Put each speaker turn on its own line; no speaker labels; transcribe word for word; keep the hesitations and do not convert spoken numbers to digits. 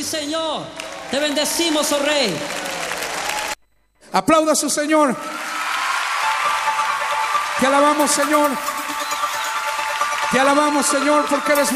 Señor. Te bendecimos, oh Rey.
Aplauda a su Señor. Te alabamos, Señor. Te alabamos, Señor, porque eres